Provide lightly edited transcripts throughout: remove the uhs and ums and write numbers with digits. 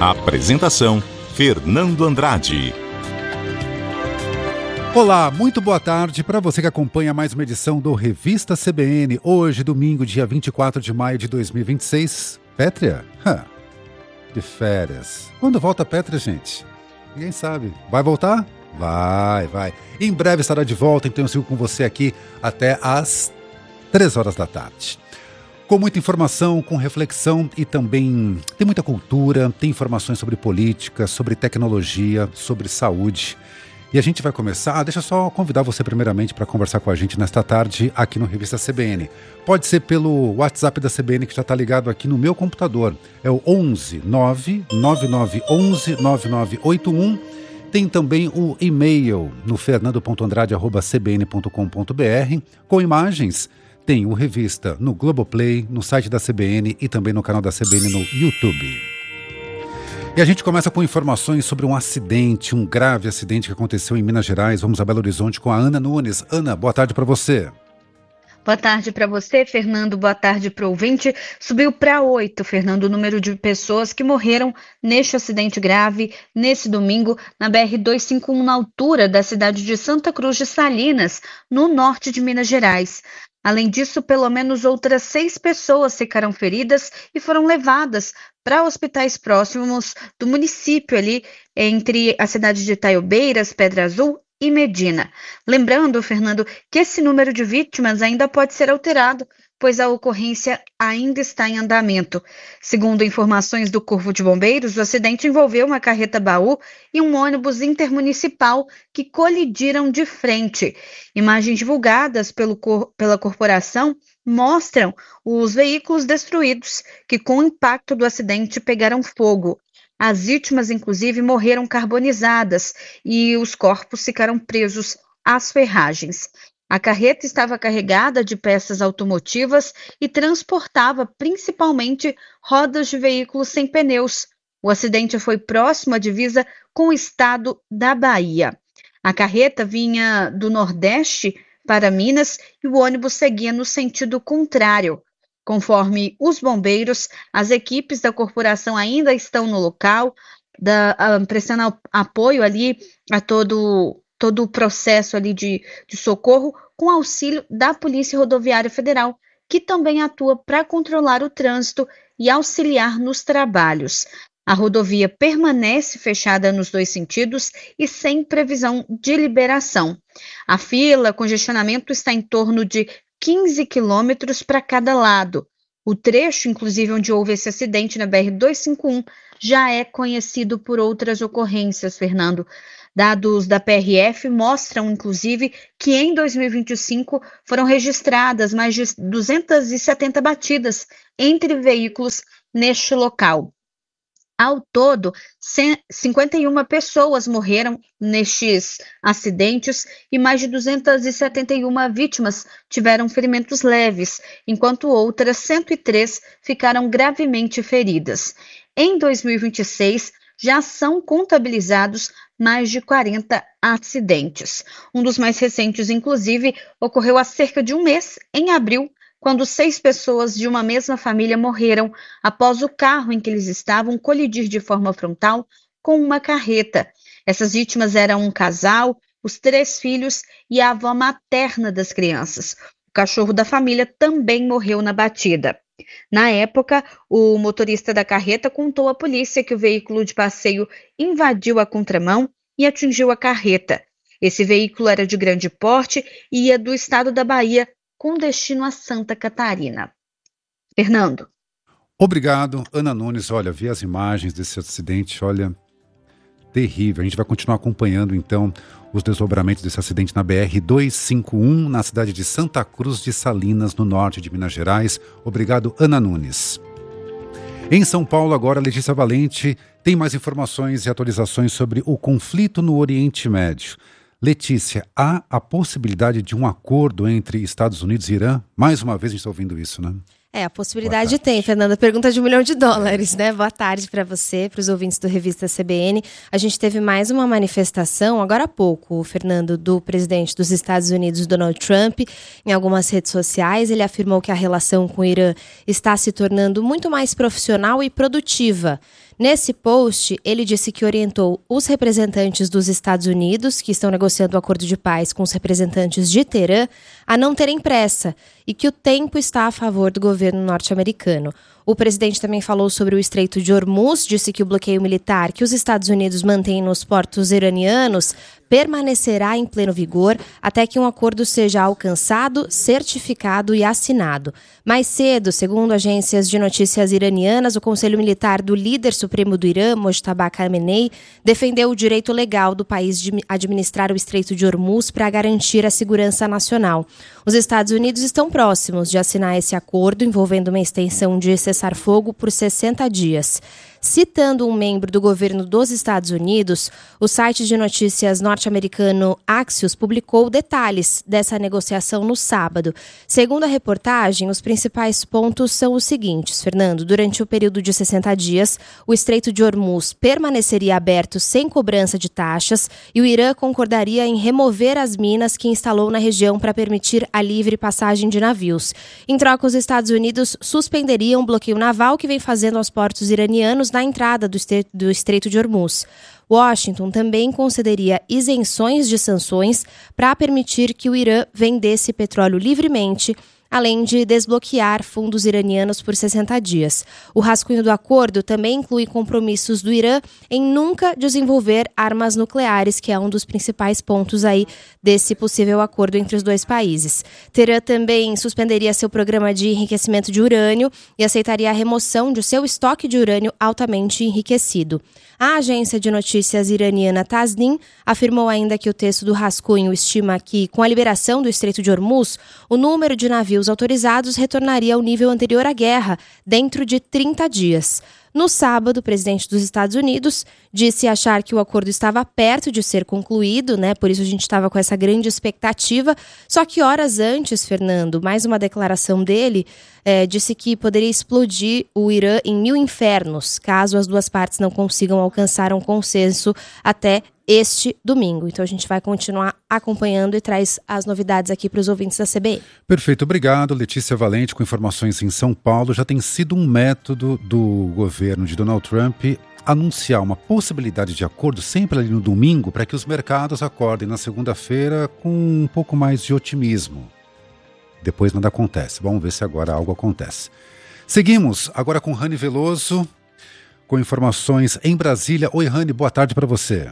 Apresentação: Fernando Andrade. Olá, muito boa tarde para você que acompanha mais uma edição do Revista CBN. Hoje, domingo, dia 24 de maio de 2026. Pétria? De férias. Quando volta a Pétria, gente? Ninguém sabe. Vai voltar? Vai. Em breve estará de volta, então eu sigo com você aqui até às 3 horas da tarde. Com muita informação, com reflexão e também tem muita cultura, tem informações sobre política, sobre tecnologia, sobre saúde. E a gente vai começar, deixa eu só convidar você primeiramente para conversar com a gente nesta tarde aqui no Revista CBN. Pode ser pelo WhatsApp da CBN que já está ligado aqui no meu computador. É o 11 99911 9981. Tem também o e-mail no fernando.andrade@cbn.com.br com imagens. Tem o Revista no Globoplay, no site da CBN e também no canal da CBN no YouTube. E a gente começa com informações sobre um acidente, um grave acidente que aconteceu em Minas Gerais. Vamos a Belo Horizonte com a Ana Nunes. Ana, boa tarde para você. Boa tarde para você, Fernando. Boa tarde para o ouvinte. Subiu para 8, Fernando, o número de pessoas que morreram neste acidente grave nesse domingo na BR-251, na altura da cidade de Santa Cruz de Salinas, no norte de Minas Gerais. Além disso, pelo menos outras 6 pessoas ficaram feridas e foram levadas para hospitais próximos do município, ali entre a cidade de Itaiobeiras, Pedra Azul e Medina. Lembrando, Fernando, que esse número de vítimas ainda pode ser alterado, pois a ocorrência ainda está em andamento. Segundo informações do Corpo de Bombeiros, o acidente envolveu uma carreta-baú e um ônibus intermunicipal que colidiram de frente. Imagens divulgadas pela corporação mostram os veículos destruídos, que com o impacto do acidente pegaram fogo. As vítimas, inclusive, morreram carbonizadas e os corpos ficaram presos às ferragens. A carreta estava carregada de peças automotivas e transportava principalmente rodas de veículos sem pneus. O acidente foi próximo à divisa com o estado da Bahia. A carreta vinha do Nordeste para Minas e o ônibus seguia no sentido contrário. Conforme os bombeiros, as equipes da corporação ainda estão no local, prestando apoio ali a todo o processo ali de socorro, com auxílio da Polícia Rodoviária Federal, que também atua para controlar o trânsito e auxiliar nos trabalhos. A rodovia permanece fechada nos 2 sentidos e sem previsão de liberação. A fila, congestionamento está em torno de 15 quilômetros para cada lado. O trecho, inclusive, onde houve esse acidente na BR-251, já é conhecido por outras ocorrências, Fernando. Dados da PRF mostram, inclusive, que em 2025 foram registradas mais de 270 batidas entre veículos neste local. Ao todo, 51 pessoas morreram nestes acidentes e mais de 271 vítimas tiveram ferimentos leves, enquanto outras 103 ficaram gravemente feridas. Em 2026, já são contabilizados mais de 40 acidentes. Um dos mais recentes, inclusive, ocorreu há cerca de um mês, em abril, quando 6 pessoas de uma mesma família morreram após o carro em que eles estavam colidir de forma frontal com uma carreta. Essas vítimas eram um casal, os 3 filhos e a avó materna das crianças. O cachorro da família também morreu na batida. Na época, o motorista da carreta contou à polícia que o veículo de passeio invadiu a contramão e atingiu a carreta. Esse veículo era de grande porte e ia do estado da Bahia, com destino a Santa Catarina. Fernando. Obrigado, Ana Nunes. Olha, vi as imagens desse acidente, olha, terrível. A gente vai continuar acompanhando, então, os desdobramentos desse acidente na BR-251, na cidade de Santa Cruz de Salinas, no norte de Minas Gerais. Obrigado, Ana Nunes. Em São Paulo, agora, Letícia Valente tem mais informações e atualizações sobre o conflito no Oriente Médio. Letícia, há a possibilidade de um acordo entre Estados Unidos e Irã? Mais uma vez a gente está ouvindo isso, né? A possibilidade tem, Fernanda. Pergunta de $1 milhão, né? Boa tarde para você, para os ouvintes do Revista CBN. A gente teve mais uma manifestação, agora há pouco, Fernando, do presidente dos Estados Unidos, Donald Trump, em algumas redes sociais. Ele afirmou que a relação com o Irã está se tornando muito mais profissional e produtiva. Nesse post, ele disse que orientou os representantes dos Estados Unidos, que estão negociando o acordo de paz com os representantes de Teherã, a não terem pressa e que o tempo está a favor do governo norte-americano. O presidente também falou sobre o Estreito de Hormuz, disse que o bloqueio militar que os Estados Unidos mantêm nos portos iranianos permanecerá em pleno vigor até que um acordo seja alcançado, certificado e assinado. Mais cedo, segundo agências de notícias iranianas, o Conselho Militar do líder supremo do Irã, Mojtaba Khamenei, defendeu o direito legal do país de administrar o Estreito de Hormuz para garantir a segurança nacional. Os Estados Unidos estão próximos de assinar esse acordo envolvendo uma extensão de cessar-fogo por 60 dias. Citando um membro do governo dos Estados Unidos, o site de notícias norte-americano Axios publicou detalhes dessa negociação no sábado. Segundo a reportagem, os principais pontos são os seguintes, Fernando. Durante o período de 60 dias, o Estreito de Hormuz permaneceria aberto sem cobrança de taxas e o Irã concordaria em remover as minas que instalou na região para permitir a livre passagem de navios. Em troca, os Estados Unidos suspenderiam o bloqueio naval que vem fazendo aos portos iranianos na entrada do Estreito de Hormuz. Washington também concederia isenções de sanções para permitir que o Irã vendesse petróleo livremente, além de desbloquear fundos iranianos por 60 dias. O rascunho do acordo também inclui compromissos do Irã em nunca desenvolver armas nucleares, que é um dos principais pontos aí desse possível acordo entre os dois países. Teherã também suspenderia seu programa de enriquecimento de urânio e aceitaria a remoção de seu estoque de urânio altamente enriquecido. A agência de notícias iraniana Tasnim afirmou ainda que o texto do rascunho estima que, com a liberação do Estreito de Hormuz, o número de navios autorizados retornaria ao nível anterior à guerra, dentro de 30 dias. No sábado, o presidente dos Estados Unidos disse achar que o acordo estava perto de ser concluído, por isso a gente estava com essa grande expectativa. Só que horas antes, Fernando, mais uma declaração dele, disse que poderia explodir o Irã em 1000 infernos, caso as duas partes não consigam alcançar um consenso até este domingo. Então a gente vai continuar acompanhando e traz as novidades aqui para os ouvintes da CBN. Perfeito, obrigado. Letícia Valente com informações em São Paulo. Já tem sido um método do governo de Donald Trump anunciar uma possibilidade de acordo sempre ali no domingo para que os mercados acordem na segunda-feira com um pouco mais de otimismo. Depois nada acontece. Vamos ver se agora algo acontece. Seguimos agora com Rani Veloso com informações em Brasília. Oi, Rani, boa tarde para você.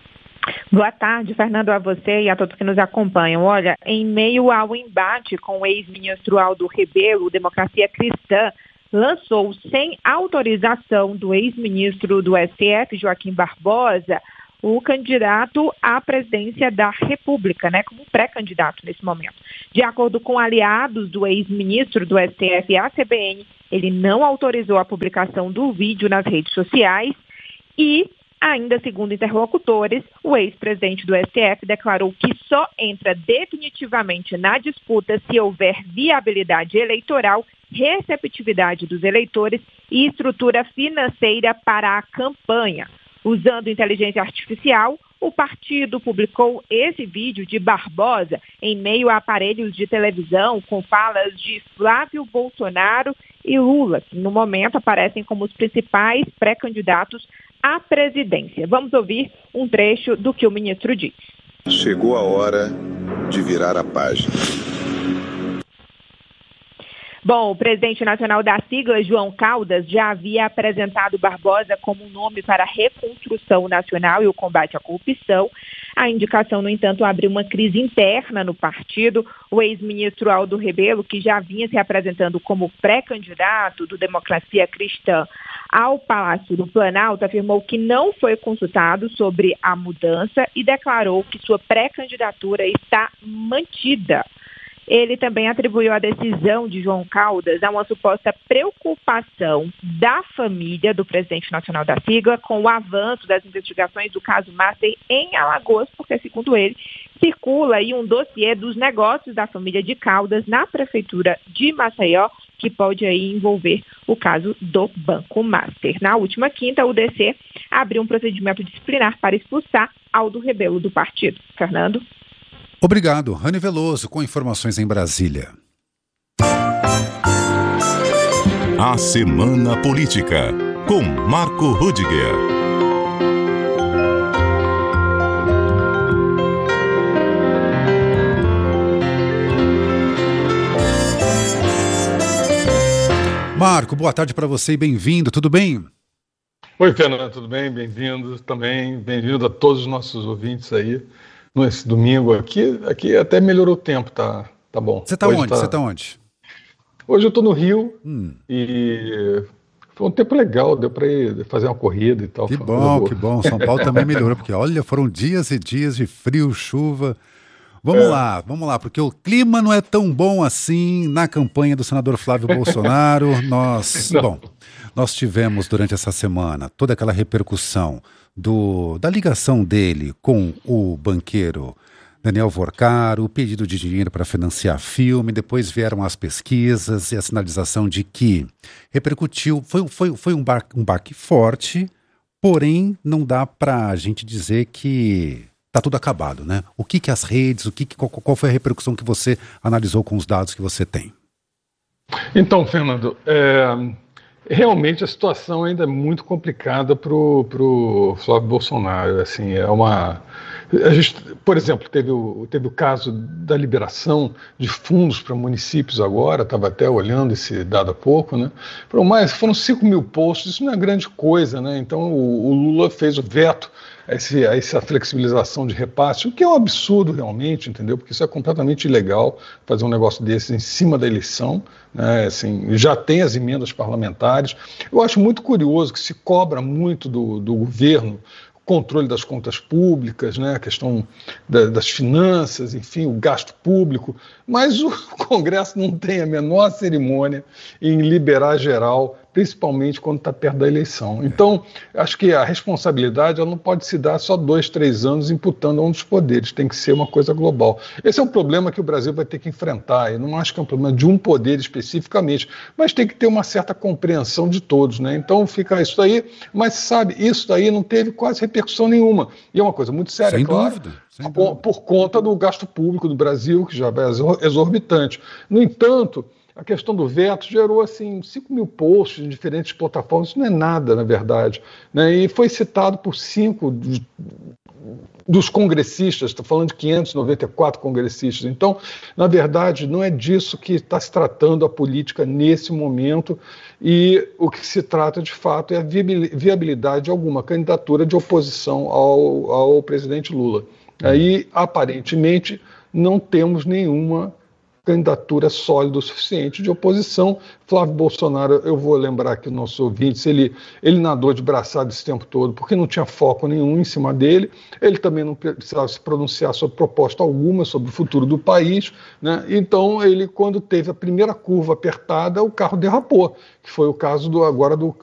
Boa tarde, Fernando, a você e a todos que nos acompanham. Olha, em meio ao embate com o ex-ministro Aldo Rebelo, o Democracia Cristã lançou, sem autorização do ex-ministro do STF, Joaquim Barbosa, o candidato à presidência da República, como pré-candidato nesse momento. De acordo com aliados do ex-ministro do STF e a CBN, ele não autorizou a publicação do vídeo nas redes sociais e, ainda segundo interlocutores, o ex-presidente do STF declarou que só entra definitivamente na disputa se houver viabilidade eleitoral, receptividade dos eleitores e estrutura financeira para a campanha. Usando inteligência artificial, o partido publicou esse vídeo de Barbosa em meio a aparelhos de televisão com falas de Flávio Bolsonaro e Lula, que no momento aparecem como os principais pré-candidatos à presidência. Vamos ouvir um trecho do que o ministro disse. Chegou a hora de virar a página. Bom, o presidente nacional da sigla, João Caldas, já havia apresentado Barbosa como um nome para a reconstrução nacional e o combate à corrupção. A indicação, no entanto, abriu uma crise interna no partido. O ex-ministro Aldo Rebelo, que já vinha se apresentando como pré-candidato do Democracia Cristã ao Palácio do Planalto, afirmou que não foi consultado sobre a mudança e declarou que sua pré-candidatura está mantida. Ele também atribuiu a decisão de João Caldas a uma suposta preocupação da família do presidente nacional da sigla com o avanço das investigações do caso Master em Alagoas, porque, segundo ele, circula aí um dossiê dos negócios da família de Caldas na prefeitura de Maceió, que pode aí envolver o caso do Banco Master. Na última quinta, o DC abriu um procedimento disciplinar para expulsar Aldo Rebelo do partido. Fernando? Obrigado, Rani Veloso, com informações em Brasília. A Semana Política. com Marco Rudiger. Marco, boa tarde para você e bem-vindo, tudo bem? Oi, Fernando, tudo bem? Bem-vindo também, bem-vindo a todos os nossos ouvintes aí nesse domingo aqui. Aqui até melhorou o tempo, tá bom. Você tá onde? Você tá onde? Hoje eu tô no Rio e foi um tempo legal, deu para ir fazer uma corrida e tal. Que bom. São Paulo também melhorou, porque olha, foram dias e dias de frio, chuva. Vamos lá, porque o clima não é tão bom assim na campanha do senador Flávio Bolsonaro. Nós tivemos durante essa semana toda aquela repercussão da ligação dele com o banqueiro Daniel Vorcaro, o pedido de dinheiro para financiar filme, depois vieram as pesquisas e a sinalização de que repercutiu, foi um baque forte, porém não dá para a gente dizer que está tudo acabado, né? O que as redes, qual foi a repercussão que você analisou com os dados que você tem? Então, Fernando, realmente a situação ainda é muito complicada para o Flávio Bolsonaro. Assim, a gente, por exemplo, teve o caso da liberação de fundos para municípios agora, estava até olhando esse dado há pouco, né? Foram 5 mil postos, isso não é grande coisa, né? Então o Lula fez o veto a essa flexibilização de repasse, o que é um absurdo realmente, entendeu? Porque isso é completamente ilegal, fazer um negócio desse em cima da eleição, né? Assim, já tem as emendas parlamentares. Eu acho muito curioso que se cobra muito do governo controle das contas públicas, né, a questão das finanças, enfim, o gasto público, mas o Congresso não tem a menor cerimônia em liberar geral, principalmente quando está perto da eleição. Então, acho que a responsabilidade ela não pode se dar só 2, 3 anos imputando a um dos poderes, tem que ser uma coisa global. Esse é um problema que o Brasil vai ter que enfrentar, eu não acho que é um problema de um poder especificamente, mas tem que ter uma certa compreensão de todos, né? Então fica isso daí, mas sabe, isso daí não teve quase repercussão nenhuma, e é uma coisa muito séria, sem claro, dúvida. Por conta do gasto público do Brasil, que já é exorbitante. No entanto, a questão do veto gerou assim 5 mil posts em diferentes plataformas, isso não é nada, na verdade, né? E foi citado por 5 dos congressistas, estou falando de 594 congressistas. Então, na verdade, não é disso que está se tratando a política nesse momento, e o que se trata de fato é a viabilidade de alguma candidatura de oposição ao presidente Lula. Aí, aparentemente, não temos nenhuma candidatura sólida o suficiente de oposição. Flávio Bolsonaro, eu vou lembrar aqui os nossos ouvintes, ele nadou de braçada esse tempo todo, porque não tinha foco nenhum em cima dele, ele também não precisava se pronunciar sobre proposta alguma, sobre o futuro do país, né? Então, ele, quando teve a primeira curva apertada, o carro derrapou, que foi o caso agora do